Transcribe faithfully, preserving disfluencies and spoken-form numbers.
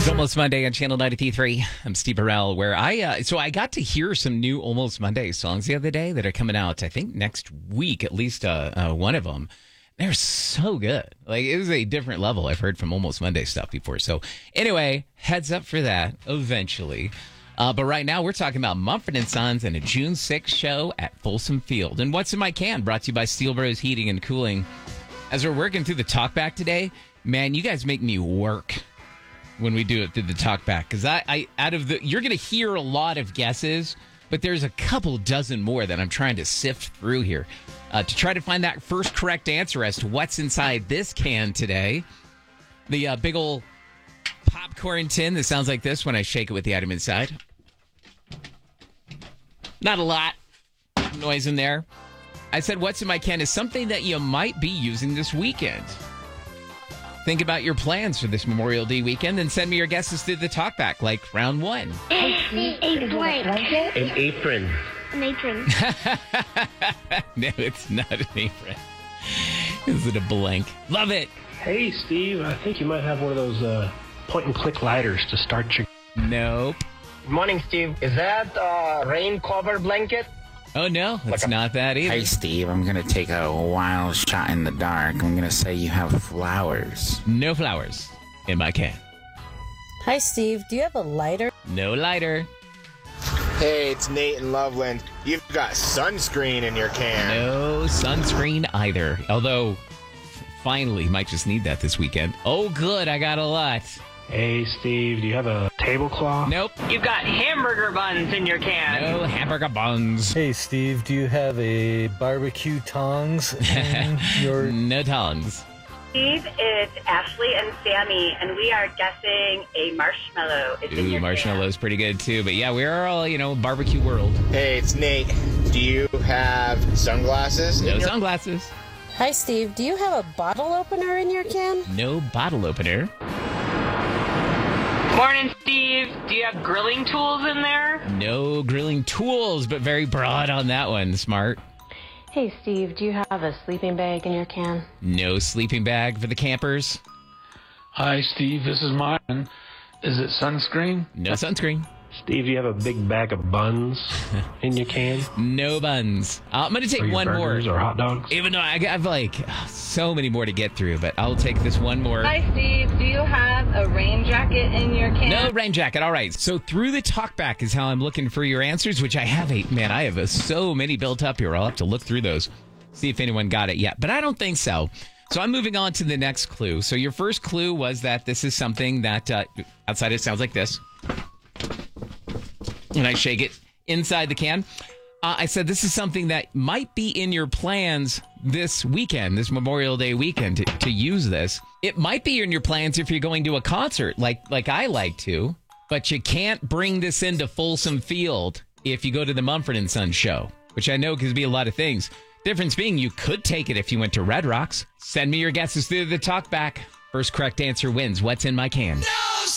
It's Almost Monday on Channel ninety-three point three. I'm Steve Burrell, where I, uh, so I got to hear some new Almost Monday songs the other day that are coming out, I think, next week, at least uh, uh, one of them. They're so good. Like, it was a different level I've heard from Almost Monday stuff before. So, anyway, heads up for that eventually. Uh, but right now, we're talking about Mumford and Sons and a June sixth show at Folsom Field. And What's in My Can, brought to you by Steel Bros Heating and Cooling. As we're working through the talkback today, man, you guys make me work when we do it through the talkback. Because I, I, out of the, you're going to hear a lot of guesses, but there's a couple dozen more that I'm trying to sift through here uh, to try to find that first correct answer as to what's inside this can today. The uh, big old popcorn tin that sounds like this when I shake it with the item inside. Not a lot of noise in there. I said what's in my can is something that you might be using this weekend. Think about your plans for this Memorial Day weekend and send me your guesses through the talkback, like round one. A blank. An apron. An apron. No, it's not an apron. Is it a blank? Love it. Hey, Steve, I think you might have one of those uh, point-and-click lighters to start your... Nope. Good morning, Steve. Is that a rain cover blanket? Oh, no, it's Like a- not that either. Hey, Steve, I'm going to take a wild shot in the dark. I'm going to say you have flowers. No flowers in my can. Hi, Steve. Do you have a lighter? No lighter. Hey, it's Nate in Loveland. You've got sunscreen in your can. No sunscreen either. Although, f- finally, might just need that this weekend. Oh, good. I got a lot. Hey, Steve, do you have a tablecloth? Nope. You've got hamburger buns in your can. No hamburger buns. Hey, Steve, do you have a barbecue tongs in your... No tongs. Steve, it's Ashley and Sammy, and we are guessing a marshmallow. It's in Ooh, your marshmallow's pretty good, too. But yeah, we're all, you know, barbecue world. Hey, it's Nate. Do you have sunglasses? No in your- sunglasses. Hi, Steve. Do you have a bottle opener in your can? No bottle opener. Morning, Steve. Do you have grilling tools in there? No grilling tools, but very broad on that one. Smart. Hey, Steve, do you have a sleeping bag in your can? No sleeping bag for the campers. Hi, Steve. This is Martin. Is it sunscreen? No sunscreen. Steve, do you have a big bag of buns in your can? No buns. Uh, I'm going to take Or your one more. burgers or hot dogs? Even though I have like so many more to get through, but I'll take this one more. Hi, Steve. Do you have a rain jacket in your can? No rain jacket. All right. So through the talkback is how I'm looking for your answers, which I have a, man, I have a, so many built up here. I'll have to look through those, see if anyone got it yet. But I don't think so. So I'm moving on to the next clue. So your first clue was that this is something that uh, outside it sounds like this. And I shake it inside the can. Uh, I said this is something that might be in your plans this weekend, this Memorial Day weekend, to, to use this. It might be in your plans if you're going to a concert, like like I like to, but you can't bring this into Folsom Field if you go to the Mumford and Sons show, which I know could be a lot of things. Difference being, you could take it if you went to Red Rocks. Send me your guesses through the talkback. First correct answer wins. What's in my can? No!